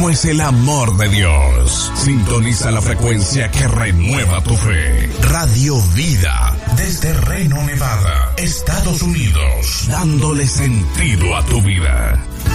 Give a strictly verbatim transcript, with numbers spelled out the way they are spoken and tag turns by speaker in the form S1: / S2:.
S1: cómo es el amor de Dios. Sintoniza la frecuencia que renueva tu fe. Radio Vida, desde Reno, Nevada, Estados Unidos, dándole sentido a tu vida.